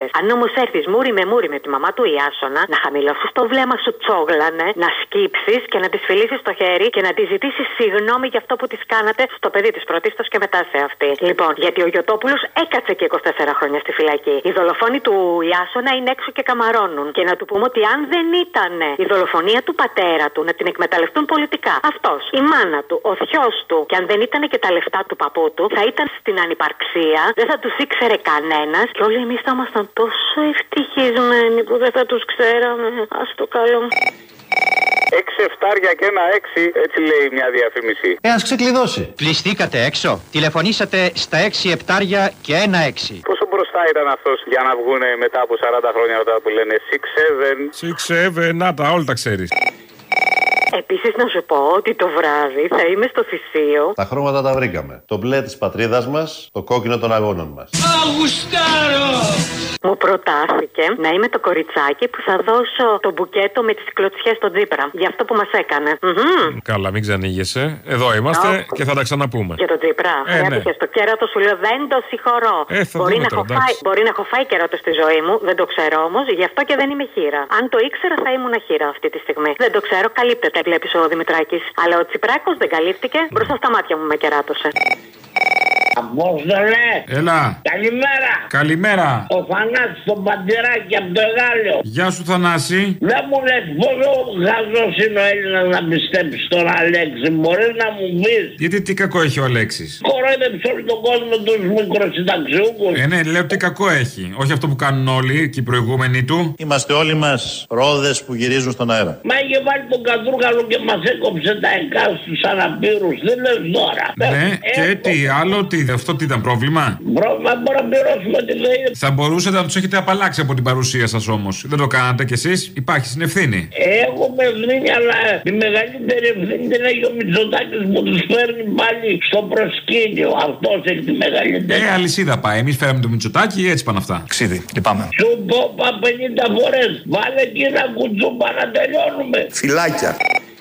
Αν όμως έρθεις μούρι με τη μαμά του Ιάσονα, να χαμηλώσεις το βλέμμα σου τσόγλανε, να σκύψεις και να της φιλήσεις το χέρι και να της ζητήσεις συγγνώμη για αυτό που της κάνατε στο παιδί της πρωτίστως και μετά σε αυτή. Λοιπόν, γιατί ο Γιωτόπουλος έκατσε και 24 χρόνια στη φυλακή. Οι δολοφόνοι του Ιάσονα είναι έξω και καμαρώνουν. Και να του πούμε ότι αν δεν ήταν η δολοφονία του πατέρα του να την εκμεταλλευτούν πολιτικά, αυτός, η μάνα του, ο θειός του, και αν δεν ήταν και τα λεφτά του παππού του, θα ήταν στην ανυπαρξία, δεν θα τους ήξερε κανένας και όλοι εμείς θα ήμασταν τόσο ευτυχισμένοι που δεν θα τους ξέραμε. Ας το καλό. 6 εφτάρια και ένα 6, έτσι λέει μια διαφήμιση. Ας ξεκλειδώσει. Πληστήκατε έξω. Τηλεφωνήσατε στα 6 εφτάρια και ένα 6. Πόσο μπροστά ήταν αυτός για να βγουν μετά από 40 χρόνια αυτά που λένε 6-7. 6-7, να τα, όλα τα ξέρεις. Επίσης να σου πω ότι το βράδυ θα είμαι στο Θησίο. Τα χρώματα τα βρήκαμε. Το μπλε της πατρίδας μας, το κόκκινο των αγώνων μας. Αγουστάρω! Μου προτάθηκε να είμαι το κοριτσάκι που θα δώσω το μπουκέτο με τις κλωτσιές στον Τσίπρα. Για αυτό που μας έκανε. Καλά, μην ξανήγεσαι. Εδώ είμαστε και θα τα ξαναπούμε. Για τον Τσίπρα. Ναι. Στο κέρατο σου λέω δεν το συγχωρώ. Μπορεί να έχω φάει κέρατο στη ζωή μου, δεν το ξέρω όμως, γι' αυτό και δεν είμαι χήρα. Αν το ήξερα θα ήμουν χήρα αυτή τη στιγμή. Δεν το ξέρω, καλύπτεται, βλέπεις ο Δημητράκης. Αλλά ο Τσιπράκος δεν καλύφθηκε, μπροστά στα μάτια μου με κεράτωσε. Απόστολε! Έλα! Καλημέρα! Καλημέρα! Ο Θανάσης τον Παντηράκη από το Εγάλεο. Γεια σου, Θανάση! Δεν μου λες πόσο γαζός είναι ο Έλληνας να πιστέψει τον Αλέξη, μπορείς να μου πεις? Γιατί τι κακό έχει ο Αλέξης? Κορόιδεψε όλο τον κόσμο τους μικροσυνταξιούχους. Ναι, λέω τι κακό έχει. Όχι αυτό που κάνουν όλοι και οι προηγούμενοι του. Είμαστε όλοι μας ρόδες που γυρίζουν στον αέρα. Μα είχε βάλει τον Κατρούγαλο και μας έκοψε τα ΕΚΑ στους αναπήρους. Δεν λες τώρα. Ναι, και τι άλλο, αυτό τι ήταν πρόβλημα? Πρόβλημα μπορεί να πληρώσουμε τη ΔΕΗ. Θα μπορούσατε να τους έχετε απαλλάξει από την παρουσία σας όμως. Δεν το κάνατε κι εσείς, υπάρχει συνευθύνη. Έχουμε ευθύνη, αλλά τη μεγαλύτερη ευθύνη την έχει ο Μητσοτάκης που τους φέρνει πάλι στο προσκήνιο. Αυτός έχει τη μεγαλύτερη. Αλυσίδα πάει. Εμείς φέραμε το Μητσοτάκη, έτσι πάνε αυτά. Ξίδι, λυπάμαι. Σου πω 50 φορές. Βάλε εκεί ένα κουτσούπα να τελειώνουμε. Φυλάκια.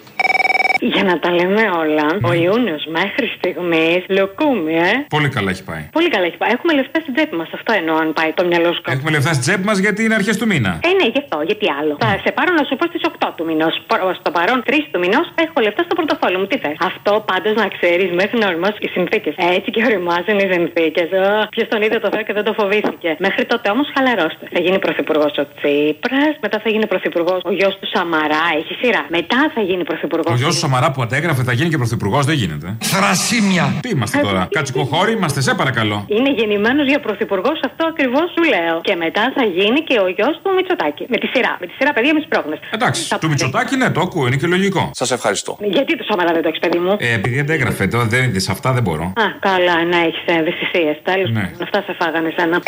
Για να τα λέμε όλα, ο Ιούνιος μέχρι στιγμής λοκούμι, Πολύ καλά έχει πάει. Πολύ καλά έχει πάει. Έχουμε λεφτά στην τσέπη μας. Αυτό εννοώ, αν πάει το μυαλό σου. Έχουμε λεφτά στην τσέπη μας γιατί είναι αρχές του μήνα. Ναι, γι' αυτό, γιατί άλλο. Θα σε πάρω να σου πω στις 8 του μηνός. Στο παρόν 3 του μηνός έχω λεφτά στο πορτοφόλι μου. Τι θες? Αυτό πάντως να ξέρεις μέχρι να οριμάσουν οι συνθήκες. Έτσι και οριμάσουν οι συνθήκες. Ποιος τον είδε το Θεό και δεν το φοβήθηκε. Μέχρι τότε όμως χαλαρώστε. Θα γίνει πρωθυπουργός ο Τσίπρας, μετά θα γίνει πρωθυπουργός ο γιος του Σαμαρά, έχει σειρά. Μετά θα γίνει πρωθυπουργός. Ο γιος του Σαμαρά που αντέγραφε θα γίνει και πρωθυπουργός, δεν γίνεται. Θρασίμια! Τι είμαστε τώρα, κατσικοχώροι είμαστε, σε παρακαλώ. Είναι γεννημένος για πρωθυπουργός, αυτό ακριβώς σου λέω. Και μετά θα γίνει και ο γιος του Μητσοτάκη. Με τη σειρά, παιδιά, με τις πρόγνες. Εντάξει, του Μητσοτάκη ναι, το ακούω, είναι και λογικό. Σας ευχαριστώ. Γιατί το Σαμαρά δεν το έχεις, παιδί μου? Επειδή αντέγραφε, δεν είδε σε αυτά, δεν μπορώ. Α, καλά, να έχεις ευαισθησίες. Τέλος, ναι. Αυτά σε φάγανε σένα.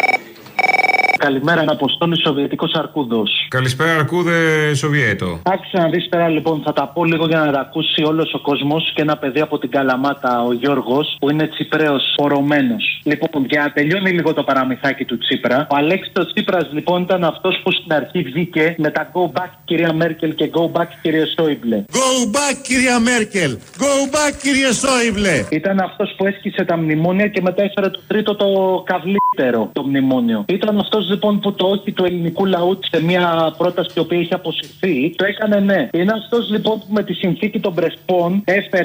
Καλημέρα, Αποστόλη, Σοβιετικός Αρκούδος. Καλησπέρα, Αρκούδε Σοβιέτο. Άκουσα να δεις πέρα, λοιπόν, θα τα πω λίγο για να τα ακούσει όλος ο κόσμος και ένα παιδί από την Καλαμάτα, ο Γιώργος, που είναι Τσιπραίος, πορωμένος. Λοιπόν, για να τελειώνει λίγο το παραμυθάκι του Τσίπρα, ο Αλέξης ο Τσίπρας, λοιπόν, ήταν αυτός που στην αρχή βγήκε με τα go back κυρία Μέρκελ και go back κύριε Σόιμπλε. Go back κυρία Μέρκελ, go back κύριε Σόιμπλε. Ήταν αυτός που έσκησε τα μνημόνια και μετά έφερε το τρίτο το καβλύτερο το μνημόνιο. Ήταν αυτός λοιπόν που το όχι του ελληνικού λαού σε μια πρόταση η οποία είχε αποσυρθεί, το έκανε ναι. Είναι αυτός λοιπόν που με τη συνθήκη των Πρεσπών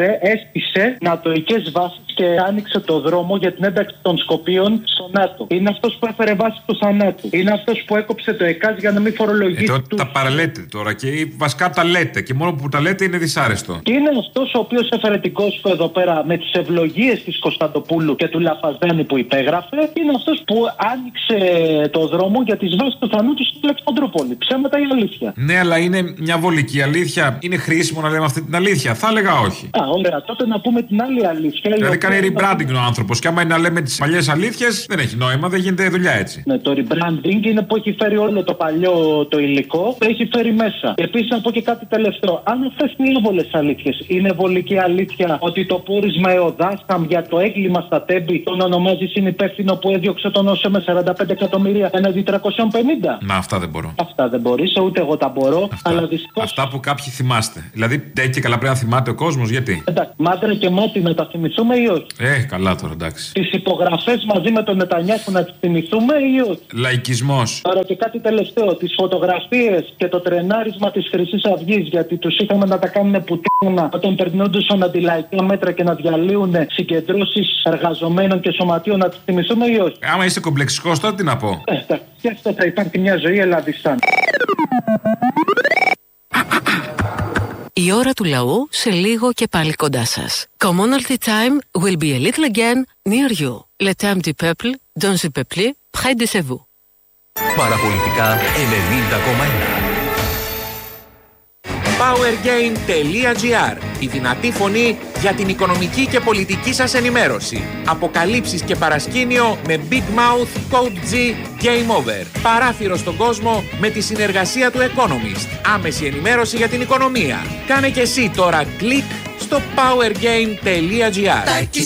έστησε νατοικές βάσεις και άνοιξε το δρόμο για την ένταξη των Σκοπίων στο ΝΑΤΟ. Είναι αυτός που έφερε βάση του θανάτου. Είναι αυτός που έκοψε το ΕΚΑΣ για να μην φορολογήσει. Τα παραλέτε τώρα και βασικά τα λέτε και μόνο που τα λέτε είναι δυσάρεστο. Και είναι αυτός ο οποίος έφερε την Κόσκο εδώ πέρα με τις ευλογίες της Κωνσταντοπούλου και του Λαφαζάνη που υπέγραφε. Είναι αυτός που άνοιξε το δρόμο για τις βάσεις του θανάτου στην Αλεξανδρούπολη. Ψέματα ή αλήθεια? Ναι, αλλά είναι μια βολική αλήθεια. Είναι χρήσιμο να λέμε αυτή την αλήθεια? Θα έλεγα όχι. Ωραία, τότε να πούμε την άλλη αλήθεια. Δηλαδή κάνει rebranding ο άνθρωπος. Και άμα είναι να λέμε τις παλιές αλήθειες, δεν έχει νόημα, δεν γίνεται δουλειά έτσι. Ναι, το rebranding είναι που έχει φέρει όλο το παλιό το υλικό, το έχει φέρει μέσα. Επίσης να πω και κάτι τελευταίο. Αν αυτές είναι εύβολες αλήθειες, είναι βολική αλήθεια ότι το πόρισμα ΕΟΔΑΣΑΜ για το έγκλημα στα Τέμπη τον ονομάζει συνυπεύθυνο που έδιωξε τον Όσε με 45 εκατομμύρια έναντι 350? Να, αυτά δεν μπορώ. Αυτά δεν μπορείς, ούτε εγώ τα μπορώ. Αλλά δυστυχώς... Αυτά που κάποιοι θυμάστε. Δηλαδή, και καλά πρέπει να θυμάται ο κόσμος, γιατί? Εντάξει, Μάντρε και Μάτι να τα θυμηθούμε ή όχι? Καλά τώρα, εντάξει. Τις υπογραφές μαζί με τον Νετανιάχου να τις θυμηθούμε ή όχι? Λαϊκισμός. Τώρα και κάτι τελευταίο. Τις φωτογραφίες και το τρενάρισμα της Χρυσής Αυγής, γιατί τους είχαμε να τα κάνουν πουτίνα όταν περνούντουσαν αντιλαϊκά μέτρα και να διαλύουν συγκεντρώσεις εργαζομένων και σωματείων, να τις θυμηθούμε ή όχι? Άμα είσαι κομπλεξικός, τότε τι να πω. Και αυτό θα υπάρχει μια ζωή ελλαδιστάν. Η ώρα του λαού σε λίγο και πάλι κοντά σας. Commonalty time will be a little again near you. Le temps du peuple, dans le peuple, près de chez vous. Παραπολιτικά 90,1. Powergain.gr. Η δυνατή φωνή για την οικονομική και πολιτική σας ενημέρωση. Αποκαλύψεις και παρασκήνιο με Big Mouth, Code G, Game Over. Παράθυρο στον κόσμο με τη συνεργασία του Economist. Άμεση ενημέρωση για την οικονομία. Κάνε και εσύ τώρα κλικ στο Powergain.gr.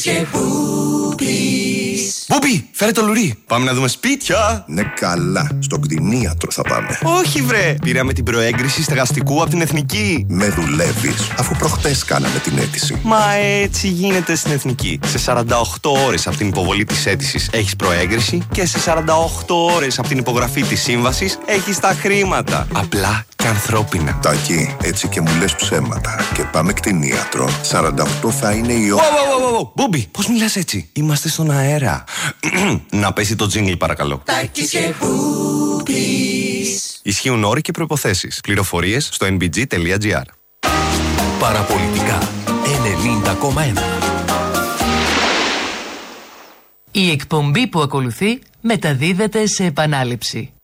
Μπούμπι, φέρε το λουρί. Πάμε να δούμε σπίτια. Ναι, καλά. Στον κτηνίατρο θα πάμε. Όχι, βρε. Πήραμε την προέγκριση στεγαστικού από την Εθνική. Με δουλεύεις, αφού προχτές κάναμε την αίτηση. Μα έτσι γίνεται στην Εθνική. Σε 48 ώρες από την υποβολή της αίτησης έχεις προέγκριση και σε 48 ώρες από την υπογραφή της σύμβασης έχεις τα χρήματα. Απλά και ανθρώπινα. Τάκη, έτσι και μου λες ψέματα. Και πάμε κτηνίατρο. 48 θα είναι η ώρα. Μπούμπι, πώς μιλάς έτσι? Είμαστε στον αέρα. Να πέσει το τζίνγκλ, παρακαλώ. Τάκης και Μπούμπις. Ισχύουν όροι και προϋποθέσεις. Πληροφορίες στο nbg.gr. Παραπολιτικά 90,1. Η εκπομπή που ακολουθεί μεταδίδεται σε επανάληψη.